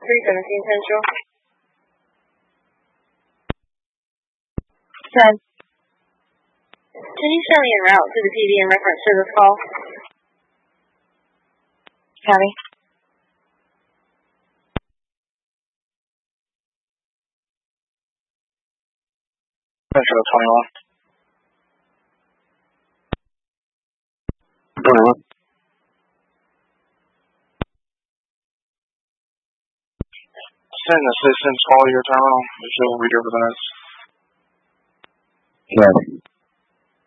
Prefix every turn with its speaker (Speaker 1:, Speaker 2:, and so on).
Speaker 1: 317 Central.
Speaker 2: 10.
Speaker 1: Can you show me en route to the PD in reference to this call?
Speaker 2: County.
Speaker 3: Central 21. 21. Send assistance, call your terminal. Visual reader with us.
Speaker 4: Yes.